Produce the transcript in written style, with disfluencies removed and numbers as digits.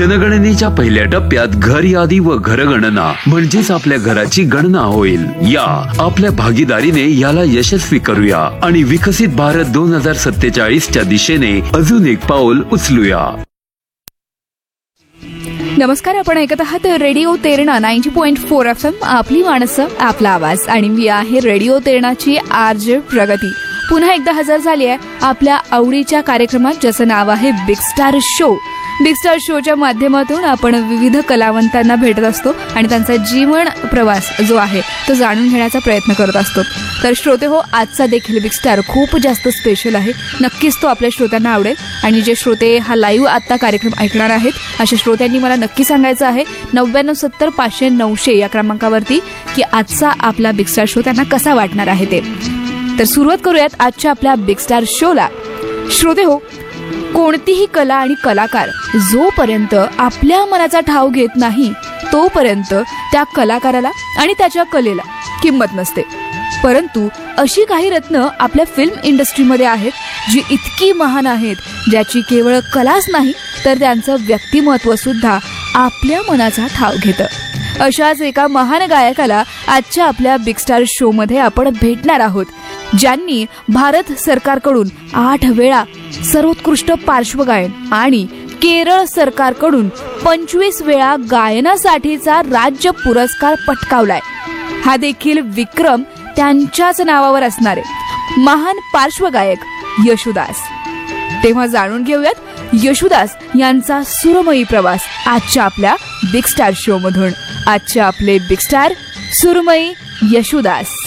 जनगणनेच्या पहिल्या टप्प्यात घर यादी व घरगणना म्हणजेच आपल्या घराची गणना होईल. या आपल्या भागीदारीने याला यशस्वी करूया आणि विकसित भारत 2047च्या दिशेने अजून एक पाऊल उचलूया. नमस्कार, आपण ऐकत आहात रेडिओ तेरणा 90.4 FM, आपली माणसं आपला आवाज. आणि मी आहे रेडिओ तेरणाची आरजे प्रगती. पुन्हा एकदा हजर झाली आहे आपल्या आवडीच्या कार्यक्रमात, ज्याचं नाव आहे big star show. Big star शोच्या माध्यमातून आपण विविध कलावंतांना भेटत असतो आणि त्यांचा जीवन प्रवास जो आहे तो जाणून घेण्याचा प्रयत्न करत असतो. तर श्रोते हो, आजचा देखील बिग स्टार खूप जास्त स्पेशल आहे. नक्कीच तो आपल्या श्रोत्यांना आवडेल. आणि जे श्रोते हा लाईव्ह आत्ता कार्यक्रम ऐकणार आहेत अशा श्रोत्यांनी मला नक्की सांगायचं आहे 9970 500 900 या क्रमांकावरती की आजचा आपला बिग स्टार शो त्यांना कसा वाटणार आहे ते. तर सुरुवात करूयात आजच्या आपल्या बिग स्टार शोला. श्रोते हो, कोणतीही कला आणि कलाकार जोपर्यंत आपल्या मनाचा ठाव घेत नाही तोपर्यंत त्या कलाकाराला आणि त्याच्या कलेला किंमत नसते. परंतु अशी काही रत्न आपल्या फिल्म इंडस्ट्रीमध्ये आहेत जी इतकी महान आहेत, ज्याची केवळ कलाच नाही तर त्यांचं व्यक्तिमत्व सुद्धा आपल्या मनाचा ठाव घेतं. अशाच एका महान गायकाला आजच्या आपल्या बिग स्टार शो मध्ये आपण भेटणार आहोत, ज्यांनी भारत सरकारकडून 8 वेळा सर्वोत्कृष्ट पार्श्वगायन आणि केरळ सरकारकडून 25 वेळा गायनासाठीचा राज्य पुरस्कार पटकावलाय. हा देखील विक्रम त्यांच्याच नावावर असणारे महान पार्श्वगायक येशुदास. तेव्हा जाणून घेऊयात येशुदास यांचा सुरमयी प्रवास आजच्या आपल्या बिग स्टार शो मधून. आजचे आपले बिग स्टार सुरमयी येशुदास.